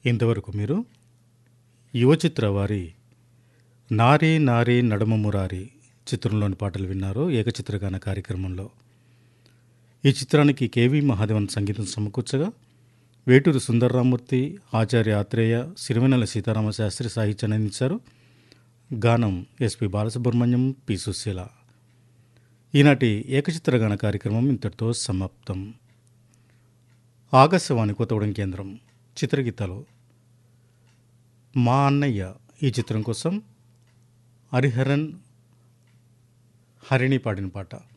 ఇంతవరకు మీరు యువచిత్ర వారి నారీ నారీ నడుమ మురారి చిత్రంలోని పాటలు విన్నారు ఏకచిత్రగాన కార్యక్రమంలో. ఈ చిత్రానికి కెవి మహాదేవన్ సంగీతం సమకూర్చగా వేటూరి సుందర్రామూర్తి, ఆచార్య ఆత్రేయ, సిరివెన్నెల సీతారామశాస్త్రి సాహిత్యాన్ని అందించారు. గానం ఎస్పి బాలసుబ్రహ్మణ్యం, పి సుశీల. ఈనాటి ఏకచిత్రగాన కార్యక్రమం ఇంతటితో సమాప్తం. ఆకాశవాణి కొత్తగూడెం కేంద్రం. చిత్రగీతాలు. మా అన్నయ్య ఈ చిత్రం కోసం హరిహరన్, హరిణి పాడిన పాట.